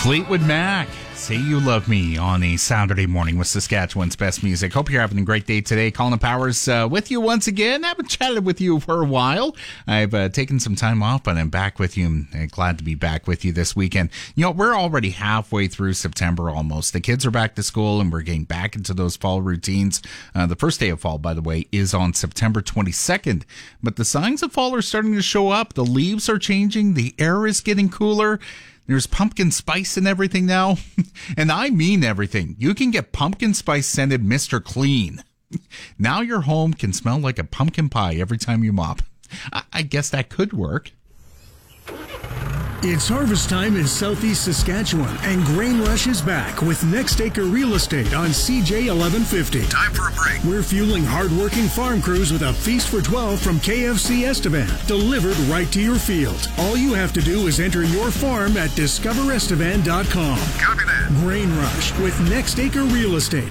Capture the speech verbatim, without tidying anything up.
Fleetwood Mac, Say You Love Me on a Saturday morning with Saskatchewan's best music. Hope you're having a great day today. Colin Powers uh, with you once again. I haven't chatted with you for a while. I've uh, taken some time off, but I'm back with you. I'm glad to be back with you this weekend. You know, we're already halfway through September almost. The kids are back to school and we're getting back into those fall routines. Uh, the first day of fall, by the way, is on September twenty-second. But the signs of fall are starting to show up. The leaves are changing. The air is getting cooler. There's pumpkin spice and everything now. And I mean everything. You can get pumpkin spice scented Mister Clean. Now your home can smell like a pumpkin pie every time you mop. I, I guess that could work. It's harvest time in southeast Saskatchewan, and Grain Rush is back with Next Acre Real Estate on C J eleven fifty. Time for a break. We're fueling hard-working farm crews with a feast for twelve from K F C Estevan, delivered right to your field. All you have to do is enter your farm at discover estevan dot com. Copy that. Grain Rush with Next Acre Real Estate